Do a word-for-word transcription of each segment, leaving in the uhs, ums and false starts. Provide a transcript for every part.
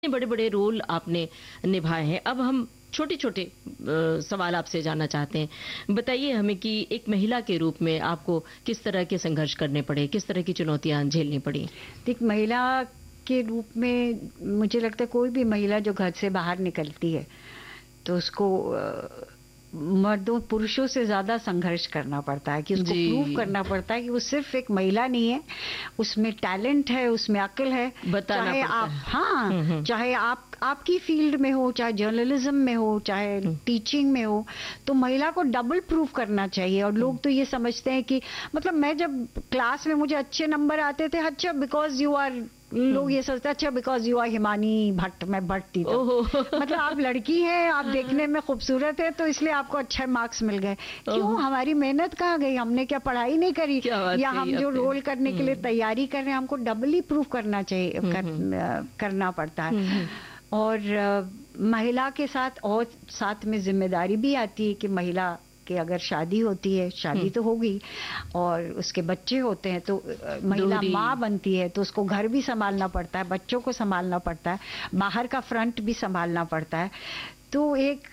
बड़े बड़े रोल आपने निभाए हैं। अब हम छोटे छोटे सवाल आपसे जानना चाहते हैं। बताइए हमें कि एक महिला के रूप में आपको किस तरह के संघर्ष करने पड़े, किस तरह की चुनौतियां झेलनी पड़ी? देख, महिला के रूप में मुझे लगता है कोई भी महिला जो घर से बाहर निकलती है तो उसको मर्दों पुरुषों से ज्यादा संघर्ष करना पड़ता है कि उसको प्रूव करना पड़ता है कि वो सिर्फ एक महिला नहीं है, उसमें टैलेंट है, उसमें अक्ल है। बताना चाहे पड़ता आप है। हाँ हम्म, हम्म। चाहे आप आपकी फील्ड में हो, चाहे जर्नलिज्म में हो, चाहे टीचिंग में हो, तो महिला को डबल प्रूव करना चाहिए। और लोग तो ये समझते हैं कि मतलब मैं जब क्लास में मुझे अच्छे नंबर आते थे, अच्छा बिकॉज यू आर, लोग ये सोचते अच्छा because you are Himani Bhatt, मैं भट्ट थी तो मतलब आप लड़की हैं, आप देखने में खूबसूरत है तो इसलिए आपको अच्छे मार्क्स मिल गए। क्यों? हमारी मेहनत कहाँ गई? हमने क्या पढ़ाई नहीं करी? या हम जो रोल करने के लिए तैयारी कर रहे हैं हमको डबली प्रूव करना चाहिए, कर, करना पड़ता है। और महिला के साथ और साथ में जिम्मेदारी भी आती है कि महिला कि अगर शादी होती है, शादी तो होगी और उसके बच्चे होते हैं तो महिला माँ बनती है तो उसको घर भी संभालना पड़ता है, बच्चों को संभालना पड़ता है, बाहर का फ्रंट भी संभालना पड़ता है। तो एक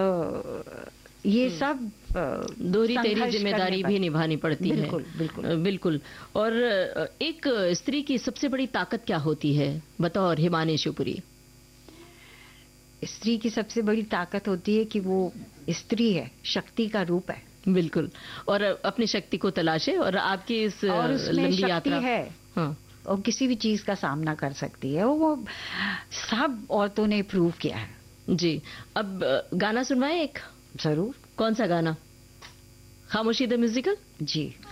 ये सब दोहरी तेरी जिम्मेदारी भी निभानी पड़ती है। बिल्कुल बिल्कुल बिल्कुल। और एक स्त्री की सबसे बड़ी ताकत क्या होती है बतौर हिमानी शिवपुरी? स्त्री की सबसे बड़ी ताकत होती है कि वो स्त्री है, शक्ति का रूप है। बिल्कुल। और अपनी शक्ति को तलाशे और आपकी इस और लंबी यात्रा है हाँ। और किसी भी चीज का सामना कर सकती है, वो सब औरतों ने प्रूव किया है। जी। अब गाना सुनवाएं एक? जरूर। कौन सा गाना? खामोशी द म्यूजिकल? जी।